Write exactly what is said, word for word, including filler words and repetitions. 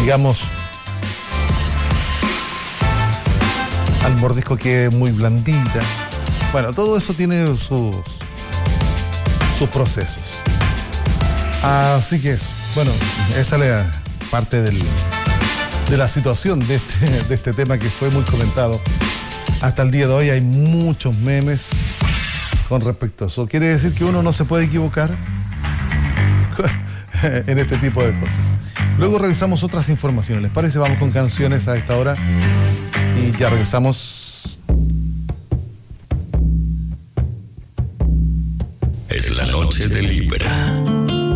digamos, al mordisco que es muy blandita. Bueno, todo eso tiene sus, sus procesos. Así que, bueno, esa es la parte del, de la situación de este, de este tema que fue muy comentado. Hasta el día de hoy hay muchos memes con respecto a eso. ¿Quiere decir que uno no se puede equivocar en este tipo de cosas? Luego revisamos otras informaciones. ¿Les parece? Vamos con canciones a esta hora y ya regresamos. Es la noche de Libra.